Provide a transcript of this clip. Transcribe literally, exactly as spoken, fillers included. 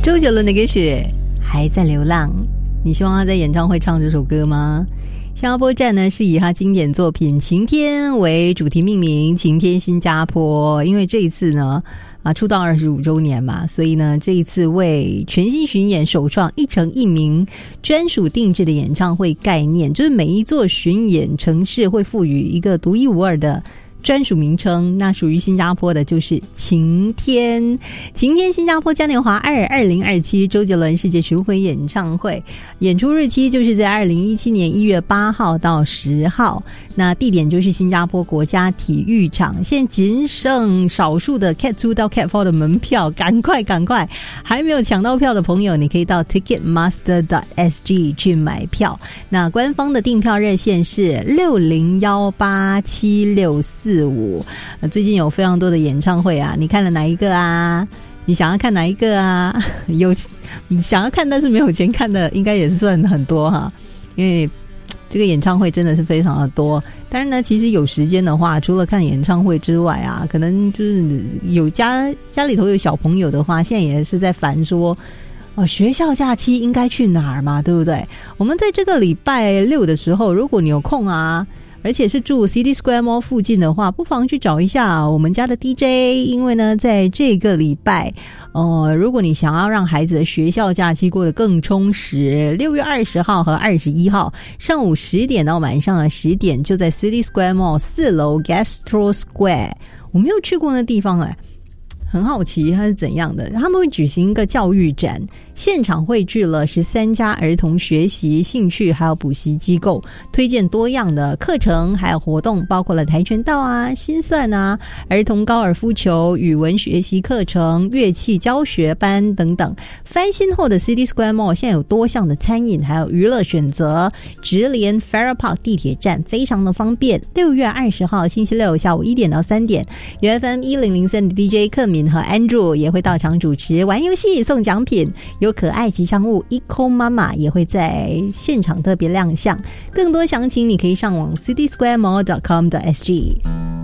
周杰伦的歌曲还在流浪，你希望他在演唱会唱这首歌吗？新加坡站呢是以他经典作品《晴天》为主题命名，晴天新加坡。因为这一次呢啊出道二十五周年嘛，所以呢这一次为全新巡演首创一城一名专属定制的演唱会概念，就是每一座巡演城市会赋予一个独一无二的专属名称，那属于新加坡的就是晴天。晴天新加坡嘉年华二二零二七周杰伦世界巡回演唱会，演出日期就是在二零一七年一月八号到十号，那地点就是新加坡国家体育场。现在仅剩少数的 Cat 二 到 Cat 四 的门票，赶快赶快，还没有抢到票的朋友，你可以到 ticketmaster dot s g 去买票。那官方的订票热线是六零一八七六四呃，最近有非常多的演唱会啊，你看了哪一个啊？你想要看哪一个啊？有想要看但是没有钱看的应该也是算很多哈，因为这个演唱会真的是非常的多。当然呢其实有时间的话，除了看演唱会之外啊，可能就是有家家里头有小朋友的话，现在也是在烦说哦，学校假期应该去哪儿嘛，对不对？我们在这个礼拜六的时候，如果你有空啊，而且是住 City Square Mall 附近的话，不妨去找一下我们家的 D J， 因为呢在这个礼拜呃，如果你想要让孩子的学校假期过得更充实，六月二十号和二十一号上午十点到晚上的十点，就在 City Square Mall 四楼 Gastro Square， 我没有去过那地方哎，很好奇它是怎样的。他们会举行一个教育展，现场汇聚了十三家儿童学习兴趣还有补习机构，推荐多样的课程还有活动，包括了跆拳道啊、心算啊、儿童高尔夫球、语文学习课程、乐器教学班等等。翻新后的 City Square Mall 现在有多项的餐饮还有娱乐选择，直连 Farrer Park 地铁站非常的方便。六月二十号星期六下午一点到三点，有 F M 一零零三的 D J 克敏和 Andrew 也会到场主持，玩游戏送奖品，有可爱吉祥物 Eco 妈妈也会在现场特别亮相。更多详情你可以上网 city square mall dot com dot s g。